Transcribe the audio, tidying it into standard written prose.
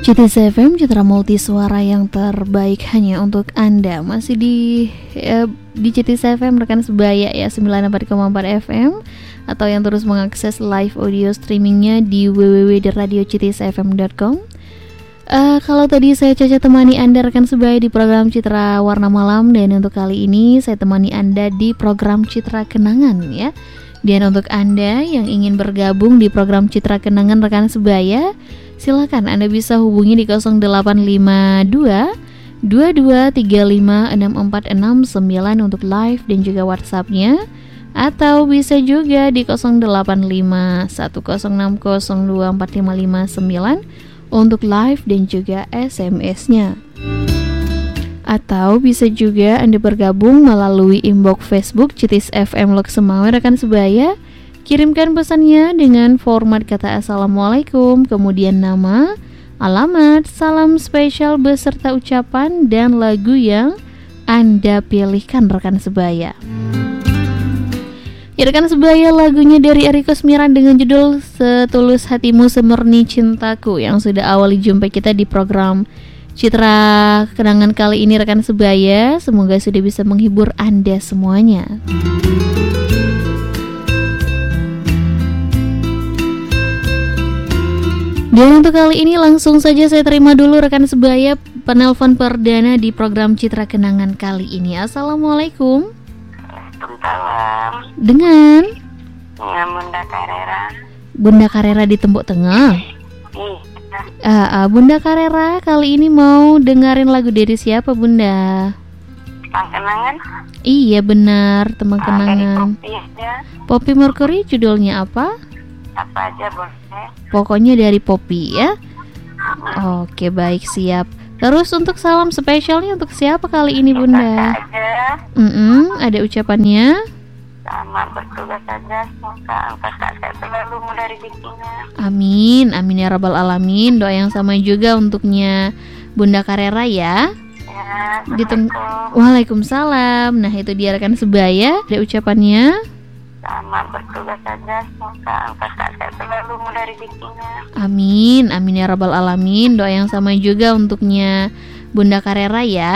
CTS FM, Citra Multi Suara yang terbaik hanya untuk Anda. Masih di CTS FM rekan sebaya ya, 94,4 FM, atau yang terus mengakses live audio streamingnya di www.radiocitsfm.com. Kalau tadi saya Caca temani Anda rekan sebaya di program Citra Warna Malam, dan untuk kali ini saya temani Anda di program Citra Kenangan ya. Dan untuk Anda yang ingin bergabung di program Citra Kenangan rekan sebaya, silakan Anda bisa hubungi di 0852 2235 6469 untuk live dan juga WhatsApp-nya, atau bisa juga di 085 1060 24559 untuk live dan juga SMS-nya. Atau bisa juga Anda bergabung melalui inbox Facebook CTS FM Lok Semawe rekan sebaya. Kirimkan pesannya dengan format kata Assalamualaikum, kemudian nama, alamat, salam spesial beserta ucapan dan lagu yang Anda pilihkan rekan sebaya. Ya rekan sebaya, lagunya dari Eriko Smiran dengan judul Setulus Hatimu Semurni Cintaku yang sudah awali jumpa kita di program Citra Kenangan kali ini rekan sebaya. Semoga sudah bisa menghibur Anda semuanya. Dan untuk kali ini langsung saja saya terima dulu rekan sebaya penelpon perdana di program Citra Kenangan kali ini. Assalamualaikum. Waalaikumsalam. Dengan Bunda Karera. Bunda Karera di Tembok Tengah. Iya. Bunda Karera kali ini mau dengerin lagu dari siapa Bunda? Tentang kenangan. Iya benar, teman kenangan. Dari Poppy aja. Poppy Mercury, judulnya apa? Apa aja boleh. Pokoknya dari Poppy ya. Oke baik, siap. Terus untuk salam spesialnya untuk siapa kali ini Bunda? Aja. Ada ucapannya. Selamat bertugas saja. Semoga angka saya selalu mudah rezekinya. Amin, amin ya rabbal alamin. Doa yang sama juga untuknya Bunda Karera ya. Ya. Waalaikumsalam. Nah itu dia rekan sebaya. Ada ucapannya. Selamat bertugas saja. Semoga angka saya selalu mudah rezekinya. Amin, amin ya rabbal alamin. Doa yang sama juga untuknya Bunda Karera ya.